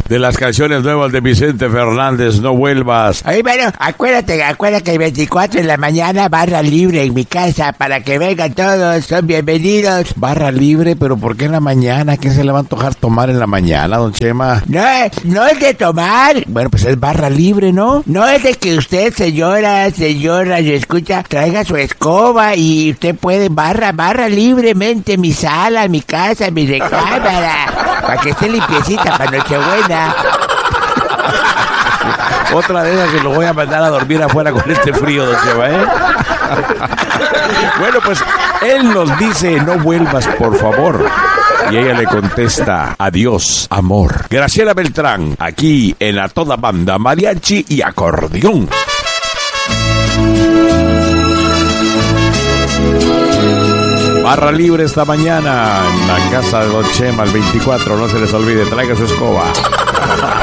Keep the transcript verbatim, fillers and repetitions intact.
de las canciones nuevas de Vicente Fernández, No Vuelvas. Oye, bueno, acuérdate, acuérdate que el veinticuatro de la mañana, barra libre en mi casa, para que vengan todos, son bienvenidos. Barra libre, pero ¿por qué en la mañana? ¿Qué se le va a antojar tomar en la mañana, don Chema? No, no es de tomar. Bueno, pues es barra libre, ¿no? No es de que usted, señora, señora, yo escucha, traiga su escoba y usted puede barra, barra libremente mi sala, mi casa, mi recámara, para que esté limpiecita para Nochebuena. Otra de esas que lo voy a mandar a dormir afuera con este frío, don Chema, ¿eh? Bueno, pues él nos dice, no vuelvas, por favor. Y ella le contesta, adiós, amor. Graciela Beltrán, aquí en A Toda Banda, mariachi y acordeón. Barra libre esta mañana en la casa de don Chema, el veinticuatro. No se les olvide, traiga su escoba.